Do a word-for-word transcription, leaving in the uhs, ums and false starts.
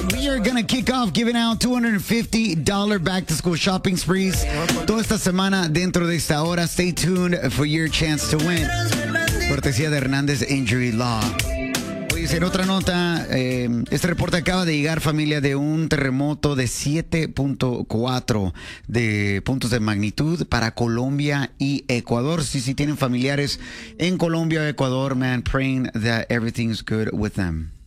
We are gonna kick off giving out two hundred fifty dollars back to school shopping sprees toda esta semana dentro de esta hora. Stay tuned for your chance to win. Cortesía de Hernández Injury Law. Pues en otra nota, eh, este reporte acaba de llegar, familia, de un terremoto de siete punto cuatro de puntos de magnitud para Colombia y Ecuador. Si, si tienen familiares en Colombia o Ecuador, man, praying that everything's good with them.